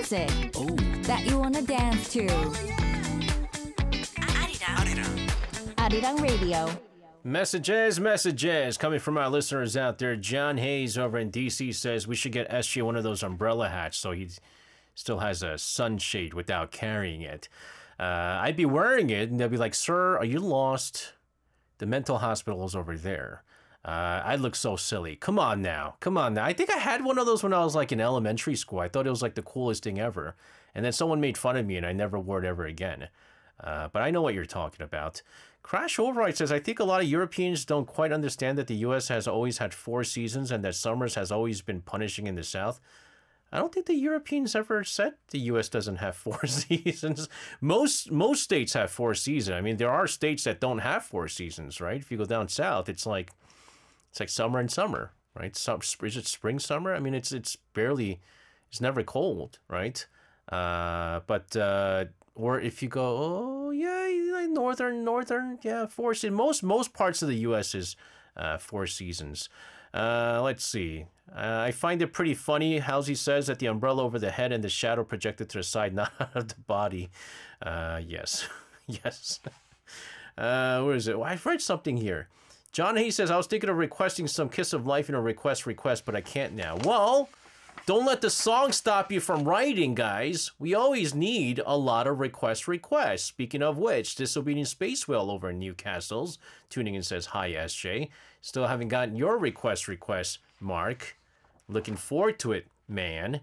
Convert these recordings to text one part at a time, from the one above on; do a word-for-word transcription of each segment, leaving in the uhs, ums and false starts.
music Oh. that you wanna dance to. Arirang. Arirang Radio. Messages, messages coming from our listeners out there. John Hayes over in D C says we should get S J one of those umbrella hats so he still has a sunshade without carrying it. Uh, I'd be wearing it and they'll be like, sir, are you lost? The mental hospital is over there. Uh, I look so silly. Come on now. Come on now. I think I had one of those when I was like in elementary school. I thought it was like the coolest thing ever. And then someone made fun of me and I never wore it ever again. Uh, but I know what you're talking about. Crash Override says, I think a lot of Europeans don't quite understand that the U S has always had four seasons and that summers has always been punishing in the South. I don't think the Europeans ever said the U S doesn't have four seasons. Most most states have four seasons. I mean, there are states that don't have four seasons, right? If you go down south, it's like it's like summer and summer, right? Some, is it spring, summer? I mean, it's it's barely, it's never cold, right? Uh, but uh, or if you go, oh yeah, like northern, northern, yeah, four seasons. Most most parts of the U S is uh, four seasons. Uh, let's see. Uh, I find it pretty funny. Halsey says that the umbrella over the head and the shadow projected to the side, not out of the body. Uh, yes, yes. Uh, where is it? Well, I've read something here. John Hayes says, I was thinking of requesting some Kiss of Life in a request request, but I can't now. Well, don't let the song stop you from writing, guys. We always need a lot of request requests. Speaking of which, Disobedient Space Whale over in Newcastle's tuning in says, hi, S J. Still haven't gotten your request request, Mark. Looking forward to it, man.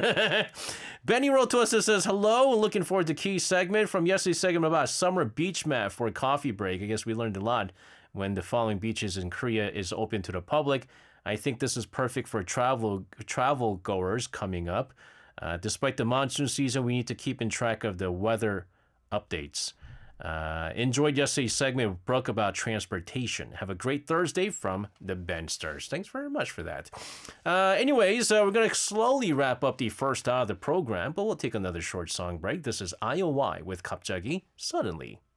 Benny wrote to us and says, hello, looking forward to key segment from yesterday's segment about summer beach map for a coffee break. I guess we learned a lot when the following beaches in Korea is open to the public. I think this is perfect for travel travel goers coming up. Uh, despite the monsoon season, we need to keep in track of the weather updates. Uh, enjoyed yesterday's segment with Brooke about transportation. Have a great Thursday from the Bensters. Thanks very much for that. Uh, anyways, uh, we're going to slowly wrap up the first hour of the program, but we'll take another short song break. This is I O Y with 갑자기, Suddenly.